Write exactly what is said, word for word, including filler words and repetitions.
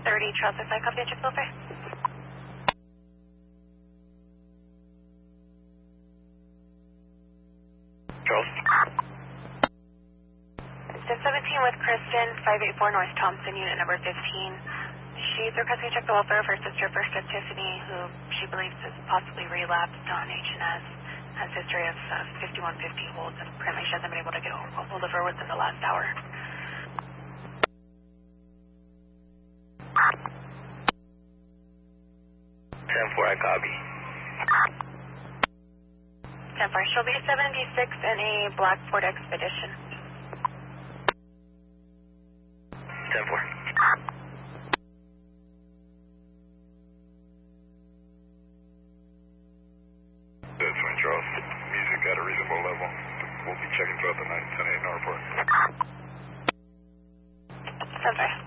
thirty, Charles, if I copy and check over. Charles? six seventeen with Kristen, five eight four North Thompson, unit number fifteen. She's requesting to check the welfare of her sister, First Tiffany, who she believes has possibly relapsed on H and S, has history of uh, fifty-one fifty holds, and apparently she hasn't been able to get a hold of her within the last hour. ten four, I copy. ten four, she'll be seventy-six in a black Ford Expedition. ten four. Twin Charles, music at a reasonable level. We'll be checking throughout the night, ten eight in our report. ten four.